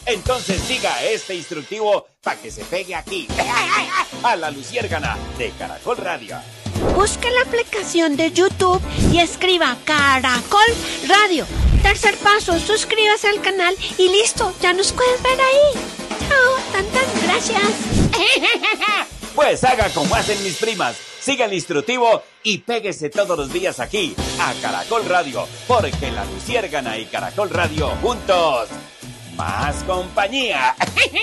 Entonces siga este instructivo para que se pegue aquí, a la Luciérgana de Caracol Radio. Busca la aplicación de YouTube y escriba Caracol Radio. Tercer paso, suscríbase al canal y listo, ya nos puedes ver ahí. Chao, tantas gracias. Pues haga como hacen mis primas, siga el instructivo y péguese todos los días aquí, a Caracol Radio, porque la Luciérgana y Caracol Radio juntos, más compañía.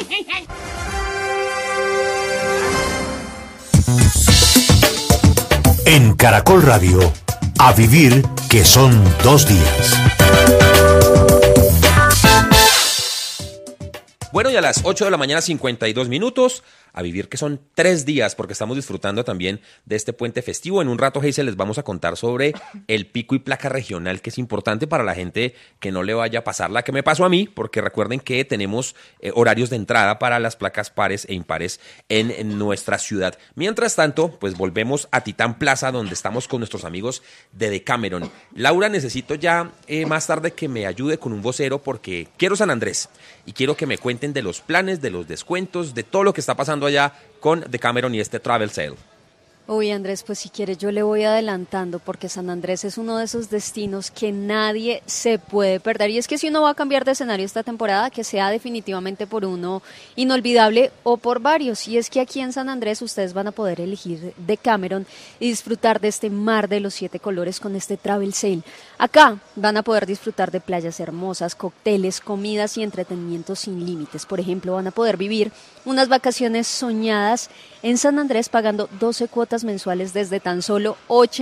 En Caracol Radio, a vivir que son 2 días. Bueno, y a las 8 de la mañana, 52 minutos, a vivir que son 3 días, porque estamos disfrutando también de este puente festivo. En un rato, Hazel, les vamos a contar sobre el pico y placa regional, que es importante para la gente que no le vaya a pasar la que me pasó a mí, porque recuerden que tenemos horarios de entrada para las placas pares e impares en nuestra ciudad. Mientras tanto, pues volvemos a Titán Plaza, donde estamos con nuestros amigos de Decameron. Laura, necesito ya más tarde que me ayude con un vocero, porque quiero San Andrés y quiero que me cuenten de los planes, de los descuentos, de todo lo que está pasando allá con Decameron y este Travel Sale. Uy, Andrés, pues si quieres yo le voy adelantando, porque San Andrés es uno de esos destinos que nadie se puede perder. Y es que si uno va a cambiar de escenario esta temporada, que sea definitivamente por uno inolvidable o por varios. Y es que aquí en San Andrés ustedes van a poder elegir Decameron y disfrutar de este mar de los 7 colores con este Travel Sale. Acá van a poder disfrutar de playas hermosas, cócteles, comidas y entretenimientos sin límites. Por ejemplo, van a poder vivir unas vacaciones soñadas en San Andrés pagando 12 cuotas mensuales desde tan solo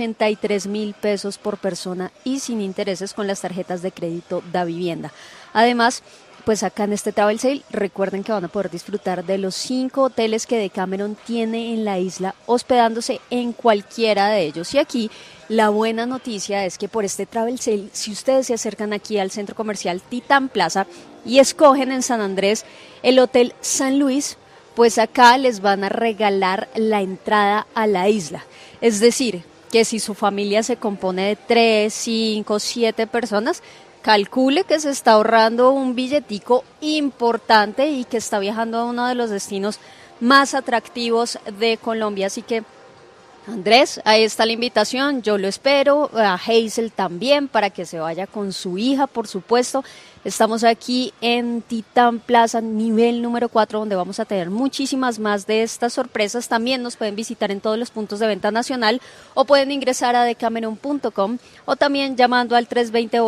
83,000 pesos por persona y sin intereses con las tarjetas de crédito Davivienda. Además, pues acá en este Travel Sale, recuerden que van a poder disfrutar de los 5 hoteles que Decameron tiene en la isla, hospedándose en cualquiera de ellos. Y aquí la buena noticia es que por este Travel Sale, si ustedes se acercan aquí al centro comercial Titán Plaza y escogen en San Andrés el Hotel San Luis, pues acá les van a regalar la entrada a la isla. Es decir, que si su familia se compone de 3, 5, 7 personas, calcule que se está ahorrando un billetico importante y que está viajando a uno de los destinos más atractivos de Colombia. Así que, Andrés, ahí está la invitación, yo lo espero, a Hazel también, para que se vaya con su hija, por supuesto. Estamos aquí en Titán Plaza, nivel número 4, donde vamos a tener muchísimas más de estas sorpresas. También nos pueden visitar en todos los puntos de venta nacional o pueden ingresar a decameron.com o también llamando al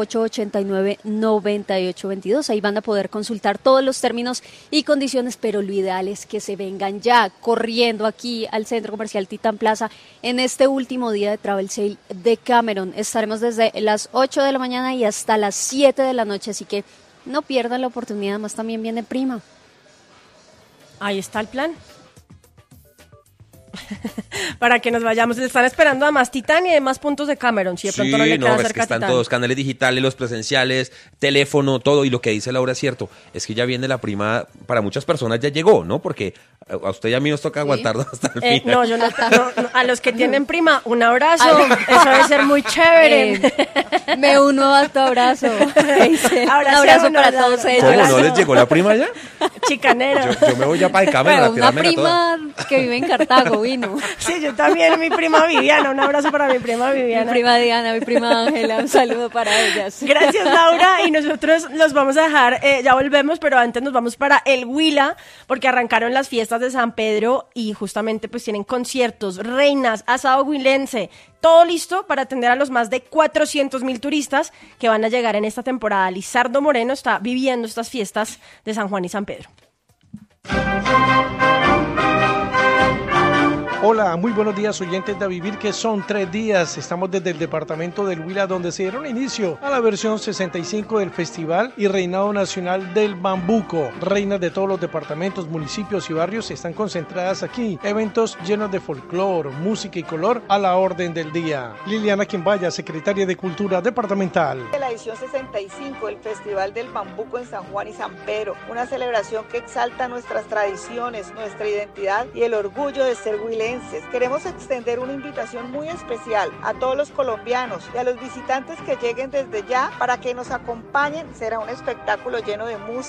328-89-9822. Ahí van a poder consultar todos los términos y condiciones, pero lo ideal es que se vengan ya corriendo aquí al Centro Comercial Titán Plaza en este último día de Travel Sale Decameron. Estaremos desde las 8 de la mañana y hasta las 7 de la noche, así que no pierdan la oportunidad, más también viene prima. Ahí está el plan. Para que nos vayamos, le están esperando a más Titán y demás puntos de Cameron, si de pronto no le queda cerca que están Titán. Todos, canales digitales, los presenciales, teléfono, todo, y lo que dice Laura es cierto, es que ya viene la prima, para muchas personas ya llegó, ¿no? Porque a usted y a mí nos toca aguantarnos hasta el final. No, yo no, a los que tienen prima, un abrazo, eso debe ser muy chévere. Me uno a tu abrazo. Un abrazo para todos ellos. ¿Cómo no les llegó la prima ya? Chicanero. Yo me voy ya para el Cameron. Una prima que vive en Cartago vino. Sí, yo también, mi prima Viviana, un abrazo para mi prima Viviana. Mi prima Diana, mi prima Ángela, un saludo para ellas. Gracias, Laura, y nosotros los vamos a dejar, ya volvemos, pero antes nos vamos para el Huila, porque arrancaron las fiestas de San Pedro y justamente pues tienen conciertos, reinas, asado huilense, todo listo para atender a los más de 400,000 turistas que van a llegar en esta temporada. Lizardo Moreno está viviendo estas fiestas de San Juan y San Pedro. Hola, muy buenos días oyentes de A Vivir, que son 3 días. Estamos desde el departamento del Huila, donde se dieron inicio a la versión 65 del Festival y Reinado Nacional del Bambuco. Reinas de todos los departamentos, municipios y barrios están concentradas aquí. Eventos llenos de folclor, música y color a la orden del día. Liliana Quimbaya, secretaria de Cultura Departamental. La edición 65 del Festival del Bambuco en San Juan y San Pedro, una celebración que exalta nuestras tradiciones, nuestra identidad y el orgullo de ser huilenses. Queremos extender una invitación muy especial a todos los colombianos y a los visitantes que lleguen desde ya para que nos acompañen. Será un espectáculo lleno de música,